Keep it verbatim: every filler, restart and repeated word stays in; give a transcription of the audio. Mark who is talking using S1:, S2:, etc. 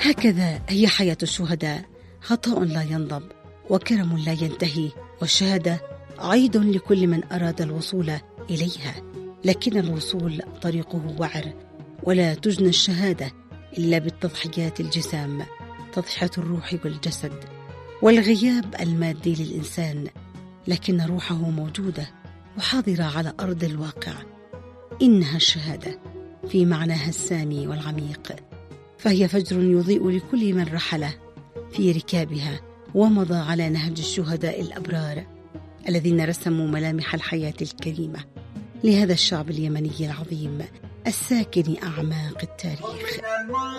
S1: هكذا هي حياة الشهداء، عطاء لا ينضب وكرم لا ينتهي، والشهادة عيد لكل من أراد الوصول إليها، لكن الوصول طريقه وعر، ولا تجنى الشهادة إلا بالتضحيات الجسام، تضحية الروح والجسد والغياب المادي للإنسان، لكن روحه موجودة وحاضرة على أرض الواقع. إنها الشهادة في معناها السامي والعميق، فهي فجر يضيء لكل من رحل في ركابها ومضى على نهج الشهداء الأبرار الذين رسموا ملامح الحياة الكريمة لهذا الشعب اليمني العظيم الساكن أعماق التاريخ.